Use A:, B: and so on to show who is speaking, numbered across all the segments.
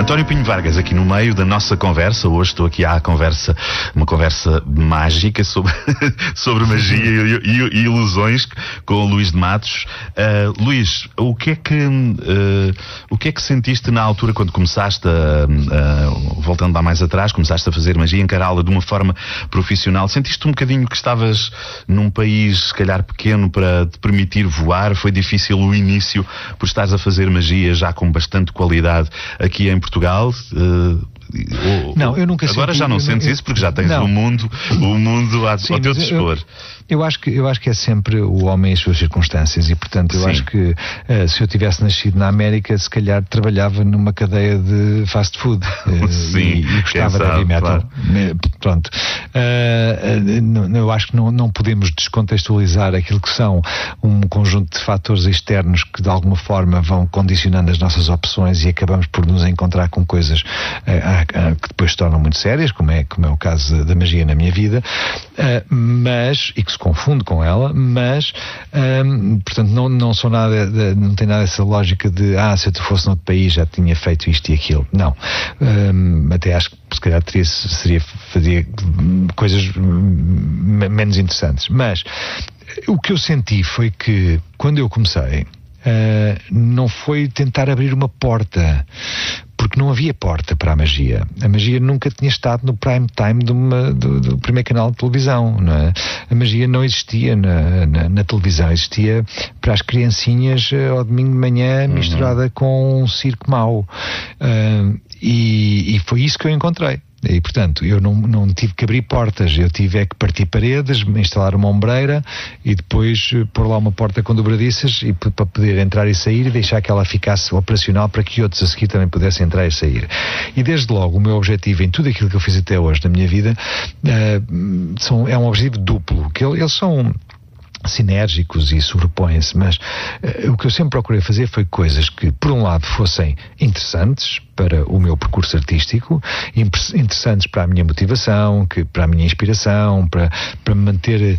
A: António Pinho Vargas, aqui no meio da nossa conversa. Hoje estou aqui à conversa, uma conversa mágica sobre, sobre magia e ilusões com o Luís de Matos. Luís, o que é que sentiste na altura quando começaste voltando lá mais atrás, começaste a fazer magia, encará-la de uma forma profissional? Sentiste um bocadinho que estavas num país, se calhar pequeno, para te permitir voar? Foi difícil o início por estares a fazer magia já com bastante qualidade aqui em Portugal?
B: Não, eu nunca
A: agora
B: senti,
A: já não sentes isso porque já tens o mundo ao teu dispor.
B: Eu acho que é sempre o homem e as suas circunstâncias, e portanto eu acho que se eu tivesse nascido na América, se calhar trabalhava numa cadeia de fast food e gostava de heavy metal. Claro. Pronto. Eu acho que não podemos descontextualizar aquilo que são um conjunto de fatores externos que de alguma forma vão condicionando as nossas opções, e acabamos por nos encontrar com coisas que depois se tornam muito sérias, como é o caso da magia na minha vida, e que se confunde com ela, mas portanto não sou nada, não tem nada essa lógica de se eu fosse noutro país já tinha feito isto e aquilo. Não. Até acho que se calhar fazia coisas menos interessantes. Mas o que eu senti foi que quando eu comecei, não foi tentar abrir uma porta, porque não havia porta para a magia. A magia nunca tinha estado no prime time do primeiro canal de televisão, não é? A magia não existia na televisão, existia para as criancinhas ao domingo de manhã, misturada com um circo mau. E foi isso que eu encontrei. E, portanto, eu não tive que abrir portas, eu tive que partir paredes, instalar uma ombreira e depois pôr lá uma porta com dobradiças para poder entrar e sair, e deixar que ela ficasse operacional para que outros a seguir também pudessem entrar e sair. E desde logo o meu objetivo em tudo aquilo que eu fiz até hoje na minha vida é um objetivo duplo, que eles são sinérgicos e sobrepõem-se, mas o que eu sempre procurei fazer foi coisas que, por um lado, fossem interessantes para o meu percurso artístico, interessantes para a minha motivação, para a minha inspiração, para manter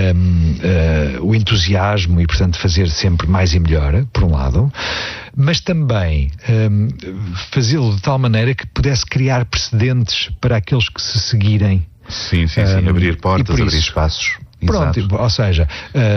B: o entusiasmo e, portanto, fazer sempre mais e melhor, por um lado, mas também fazê-lo de tal maneira que pudesse criar precedentes para aqueles que se seguirem.
A: Sim, abrir portas, abrir espaços.
B: Pronto, exato. Ou seja,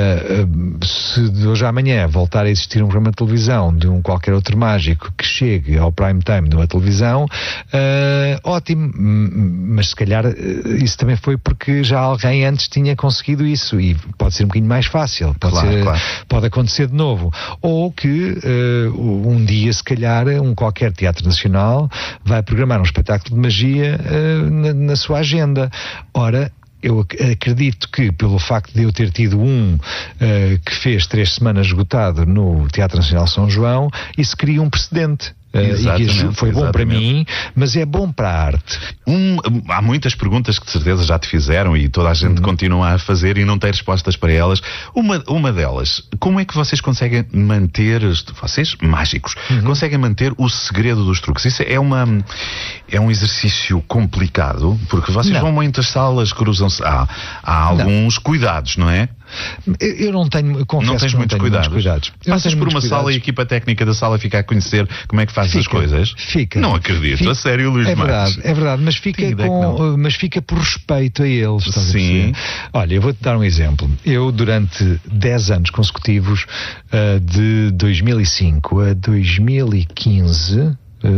B: se de hoje à amanhã voltar a existir um programa de televisão de qualquer outro mágico que chegue ao prime time de uma televisão, ótimo, mas se calhar isso também foi porque já alguém antes tinha conseguido isso, e pode ser um bocadinho mais fácil, pode acontecer de novo, ou que um dia se calhar qualquer teatro nacional vai programar um espetáculo de magia na sua agenda. Ora, eu acredito que, pelo facto de eu ter tido que fez 3 semanas esgotado no Teatro Nacional São João, isso cria um precedente. E que foi bom para mim, mas é bom para a arte.
A: Há muitas perguntas que de certeza já te fizeram e toda a gente continua a fazer e não tem respostas para elas. Uma delas, como é que vocês conseguem manter, vocês mágicos, conseguem manter o segredo dos truques? Isso é um exercício complicado, porque vocês vão a muitas salas, cruzam-se, há alguns cuidados, não é?
B: Eu não tenho, confesso,
A: não tens muitos cuidados. Passas por uma sala e a equipa técnica da sala fica a conhecer como é que fazes as coisas?
B: Fica.
A: Não acredito, a sério, Luís Matos.
B: É verdade, mas fica por respeito a eles.
A: Sim.
B: Olha, eu vou-te dar um exemplo. Eu, durante 10 anos consecutivos, de 2005 a 2015...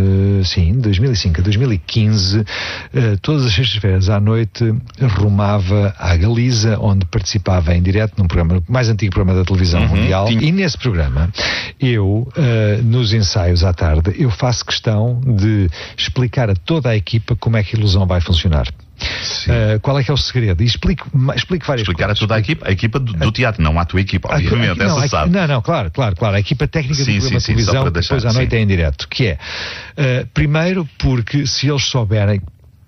B: 2005 a 2015, todas as sextas-feiras à noite rumava à Galiza, onde participava em direto num programa, mais antigo programa da televisão mundial, e nesse programa eu, nos ensaios à tarde, eu faço questão de explicar a toda a equipa como é que a ilusão vai funcionar. Qual é que é o segredo? E explico várias coisas.
A: Explicar a toda a equipa do teatro, não à tua equipa, obviamente, essa sabe.
B: Não, claro, a equipa técnica do programa de televisão, depois à noite é em direto, que é, primeiro, porque se eles souberem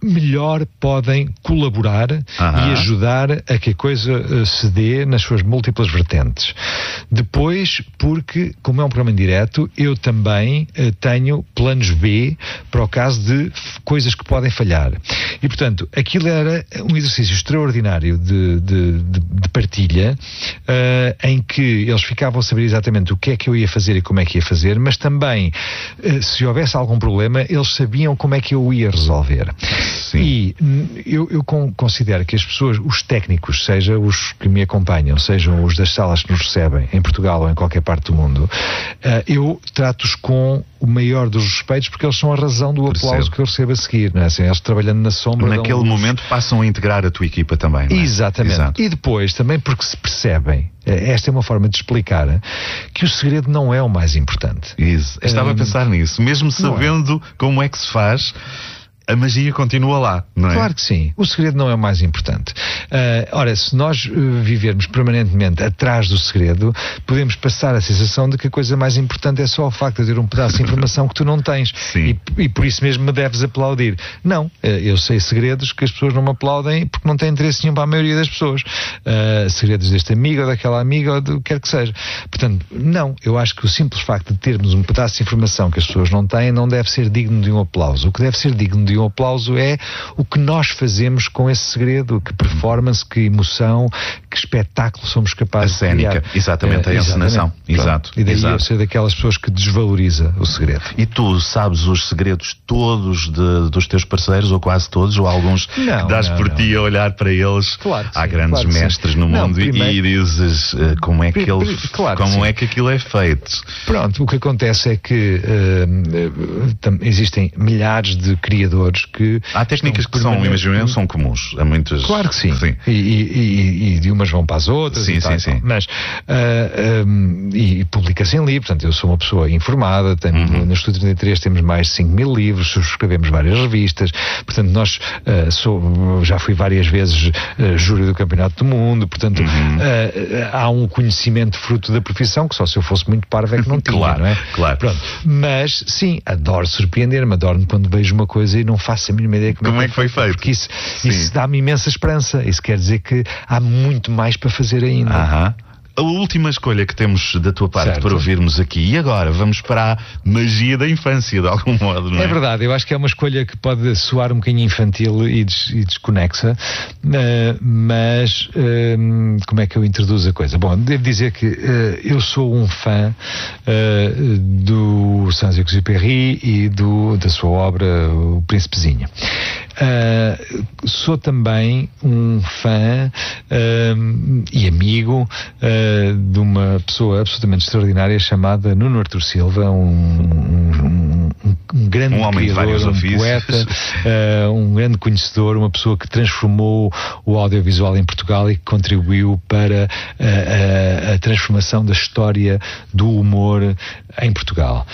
B: melhor podem colaborar e ajudar a que a coisa se dê nas suas múltiplas vertentes. Depois, porque, como é um programa indireto, eu também tenho planos B para o caso de coisas que podem falhar. E, portanto, aquilo era um exercício extraordinário de partilha, em que eles ficavam a saber exatamente o que é que eu ia fazer e como é que ia fazer, mas também, se houvesse algum problema, eles sabiam como é que eu ia resolver.
A: Sim.
B: E eu considero que as pessoas, os técnicos, seja os que me acompanham, sejam os das salas que nos recebem, em Portugal ou em qualquer parte do mundo, eu trato-os com o maior dos respeitos, porque eles são a razão do aplauso que eu recebo a seguir, não é? Assim, eles trabalhando na sombra.
A: Naquele momento passam a integrar a tua equipa também, não é?
B: Exatamente. Exato. E depois também porque se percebem, esta é uma forma de explicar que o segredo não é o mais importante.
A: Isso. Estava a pensar nisso. Mesmo sabendo como é que se faz, a magia continua lá, não é?
B: Claro que sim. O segredo não é o mais importante. Ora, se nós vivermos permanentemente atrás do segredo, podemos passar a sensação de que a coisa mais importante é só o facto de ter um pedaço de informação que tu não tens. E por isso mesmo me deves aplaudir. Não. Eu sei segredos que as pessoas não me aplaudem porque não têm interesse nenhum para a maioria das pessoas. Segredos deste amigo ou daquela amiga ou do que quer que seja. Portanto, não. Eu acho que o simples facto de termos um pedaço de informação que as pessoas não têm não deve ser digno de um aplauso. O que deve ser digno de um aplauso é o que nós fazemos com esse segredo, que performance, que emoção, que espetáculo somos capazes
A: de criar.
B: Exatamente,
A: a encenação. Exato.
B: E daí eu ser daquelas pessoas que desvaloriza o segredo.
A: E tu sabes os segredos todos dos teus parceiros, ou quase todos, ou alguns que dás por ti a olhar para eles?
B: Claro que
A: há
B: sim,
A: grandes mestres no mundo e dizes como é que aquilo é feito.
B: Pronto, o que acontece é que existem milhares de criadores que...
A: Há técnicas que são comuns. Há muitas...
B: Claro que sim. E de umas vão para as outras.
A: Sim.
B: Mas e publica-se em livro. Portanto, eu sou uma pessoa informada. No Estúdio 33 temos mais de 5.000 livros, subscrevemos várias revistas. Portanto, nós já fui várias vezes júri do Campeonato do Mundo. Portanto, há um conhecimento fruto da profissão que só se eu fosse muito parvo é que não tinha,
A: claro,
B: não é?
A: Claro.
B: Pronto. Mas, sim, adoro surpreender-me. Adoro quando vejo uma coisa e não faço a mínima ideia
A: como é que foi feito.
B: Porque isso dá-me imensa esperança. Isso quer dizer que há muito mais para fazer ainda.
A: A última escolha que temos da tua parte para ouvirmos aqui, e agora vamos para a magia da infância, de algum modo, não é?
B: É verdade, eu acho que é uma escolha que pode soar um bocadinho infantil e desconexa, mas como é que eu introduzo a coisa? Bom, devo dizer que eu sou um fã do Saint-Exupéry e da sua obra O Príncipezinho. Sou também um fã e amigo de uma pessoa absolutamente extraordinária chamada Nuno Artur Silva, um grande criador, poeta, um grande conhecedor, uma pessoa que transformou o audiovisual em Portugal e que contribuiu para a transformação da história do humor em Portugal.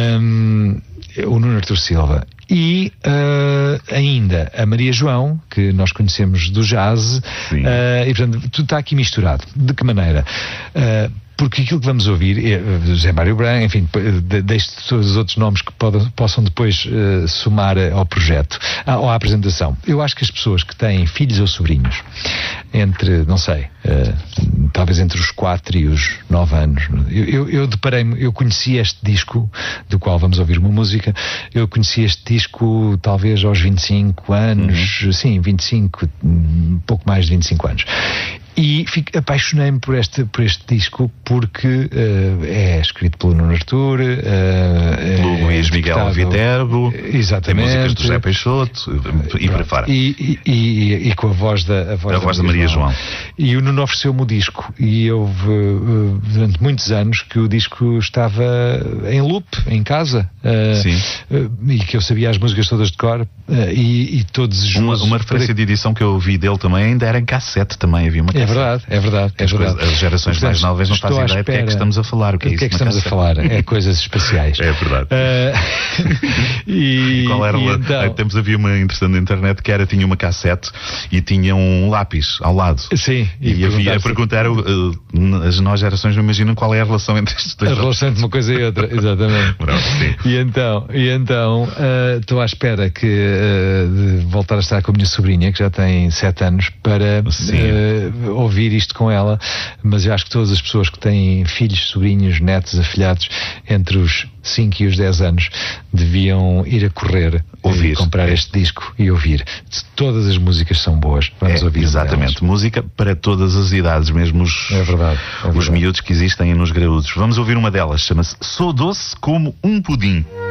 B: O Nuno Artur Silva. E ainda a Maria João, que nós conhecemos do jazz, e portanto tudo está aqui misturado. De que maneira? Porque aquilo que vamos ouvir José Mário Branco, enfim, deixe todos os outros nomes que possam depois somar ao projeto, ou à apresentação. Eu acho que as pessoas que têm filhos ou sobrinhos entre, não sei, talvez entre os 4 e os 9 anos, eu conheci este disco, do qual vamos ouvir uma música, eu conheci este disco talvez aos 25 anos, sim, 25, um pouco mais de 25 anos. E apaixonei-me por este disco porque é escrito pelo Nuno Artur,
A: pelo Luís Miguel Viterbo,
B: exatamente,
A: tem músicas do José Peixoto e para fora.
B: E com a voz da
A: Maria João.
B: E o Nuno ofereceu-me o disco e houve durante muitos anos que o disco estava em loop, em casa, e que eu sabia as músicas todas de cor, e todos
A: uma referência de edição que eu vi dele também ainda era em cassete, também havia uma cassete.
B: É verdade.
A: As gerações mais novas não fazem ideia do que é que estamos a falar. O que é isso?
B: Estamos a falar? É coisas espaciais.
A: É verdade. E qual era havia uma interessante na internet que tinha uma cassete e tinha um lápis ao lado.
B: Sim.
A: E ia perguntar, as novas gerações não imaginam qual é a relação entre estes dois.
B: A relação entre uma coisa e outra, exatamente.
A: Pronto, sim.
B: E então estou à espera de voltar a estar com a minha sobrinha, que já tem 7 anos, para ouvir isto com ela, mas eu acho que todas as pessoas que têm filhos, sobrinhos, netos, afilhados entre os 5 e os 10 anos deviam ir a correr, ouvir, comprar este disco e ouvir. Todas as músicas são boas, vamos ouvir.
A: Exatamente, música para todas as idades, mesmo os miúdos que existem nos graúdos. Vamos ouvir uma delas, chama-se Sou Doce como um Pudim.